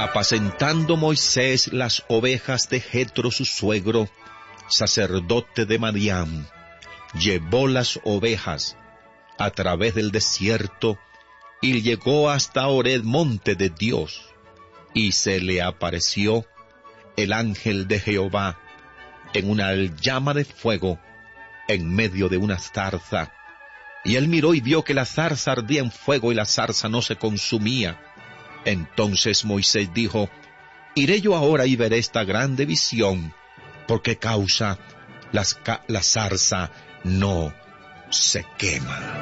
Apacentando Moisés las ovejas de Jetro su suegro, sacerdote de Madián, llevó las ovejas a través del desierto y llegó hasta Horeb, monte de Dios, y se le apareció el ángel de Jehová en una llama de fuego en medio de una zarza. Y él miró y vio que la zarza ardía en fuego y la zarza no se consumía. Entonces Moisés dijo: iré yo ahora y veré esta grande visión, ¿por qué causa la zarza no se quema?